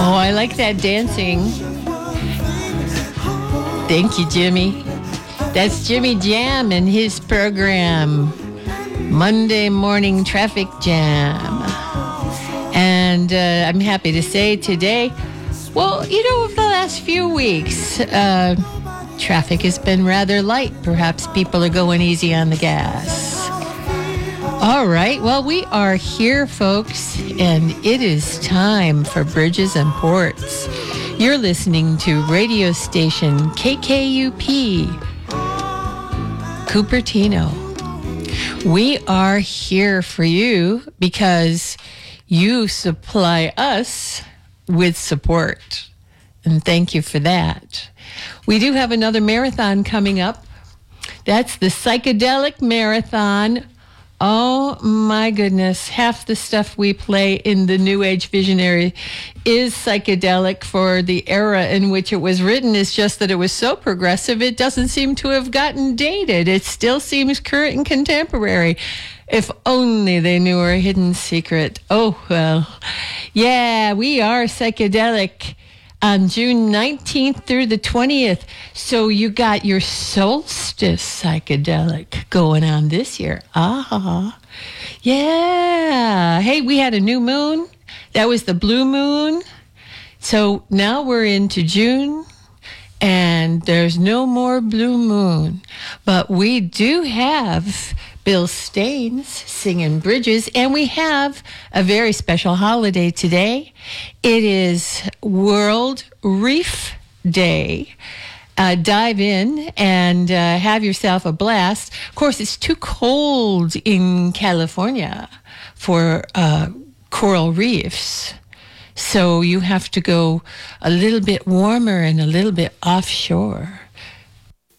Oh, I like that dancing. Thank you, Jimmy. That's Jimmy Jam and his program, Monday Morning Traffic Jam. And I'm happy to say today, well, over the last few weeks, traffic has been rather light. Perhaps people are going easy on the gas. All right. Well, we are here, folks, and it is time for Bridges and Ports. You're listening to radio station KKUP, Cupertino. We are here for you because you supply us with support. And thank you for that. We do have another marathon coming up. That's the Psychedelic Marathon. Oh my goodness, half the stuff we play in the New Age Visionary is psychedelic for the era in which it was written. It's just that it was so progressive, it doesn't seem to have gotten dated. It still seems current and contemporary. If only they knew our hidden secret. Oh, well. Yeah, we are psychedelic on June 19th through the 20th. So you got your solstice psychedelic going on this year. Ah, yeah. Hey, we had a new moon. That was the blue moon. So now we're into June and there's no more blue moon. But we do have Bill Staines singing Bridges, and we have a very special holiday today. It is World Reef Day. Dive in and have yourself a blast. Of course, it's too cold in California for coral reefs. So you have to go a little bit warmer and a little bit offshore.